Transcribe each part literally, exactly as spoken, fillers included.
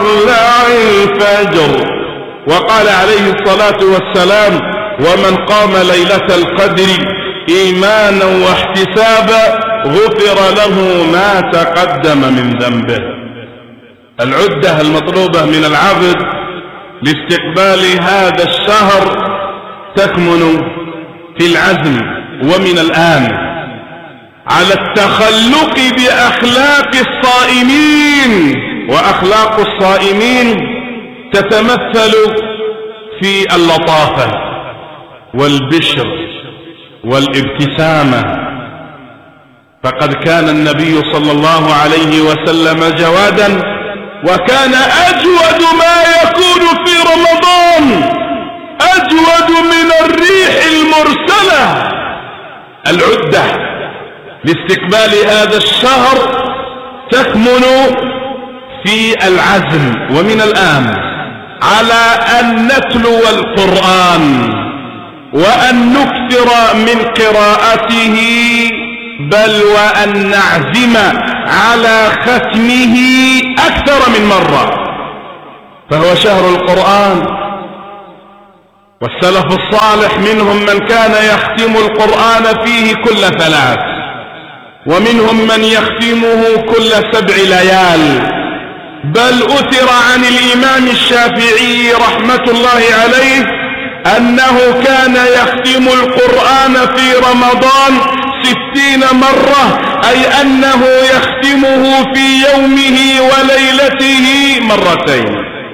مطلع الفجر. وقال عليه الصلاة والسلام: ومن قام ليلة القدر إيمانا واحتسابا غفر له ما تقدم من ذنبه. العدة المطلوبة من العبد لاستقبال هذا الشهر تكمن في العزم ومن الآن على التخلق بأخلاق الصائمين. وأخلاق الصائمين تتمثل في اللطافة والبشر والابتسامة. فقد كان النبي صلى الله عليه وسلم جوادا، وكان أجود ما يكون في رمضان، أجود من الريح المرسلة. العدة لاستقبال هذا الشهر تكمن في العزم ومن الآن على أن نتلو القرآن وأن نكثر من قراءته، بل وأن نعزم على ختمه أكثر من مرة. فهو شهر القرآن، والسلف الصالح منهم من كان يختم القرآن فيه كل ثلاث، ومنهم من يختمه كل سبع ليال. بل أثر عن الإمام الشافعي رحمة الله عليه أنه كان يختم القرآن في رمضان ستين مرة، أي أنه يختمه في يومه وليلته مرتين.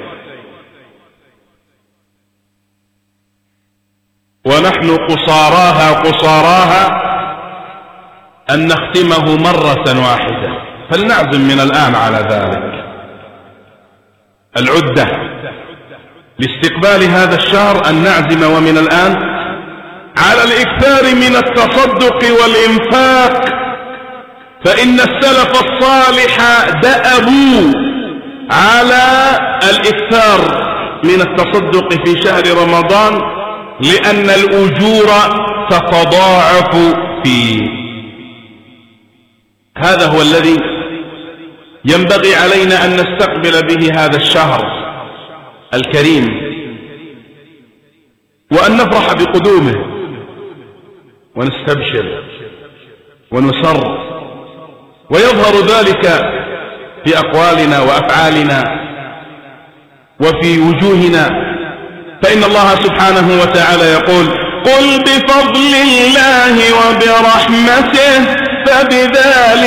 ونحن قصاراها قصاراها أن نختمه مرة واحدة، فلنعزم من الآن على ذلك. العدة لاستقبال هذا الشهر أن نعزم ومن الآن على الإكثار من التصدق والإنفاق، فإن السلف الصالح دأبوا على الإكثار من التصدق في شهر رمضان، لأن الأجور تتضاعف فيه. هذا هو الذي ينبغي علينا أن نستقبل به هذا الشهر الكريم، وأن نفرح بقدومه ونستبشر ونسر، ويظهر ذلك في أقوالنا وأفعالنا وفي وجوهنا. فإن الله سبحانه وتعالى يقول: قل بفضل الله وبرحمته فبذلك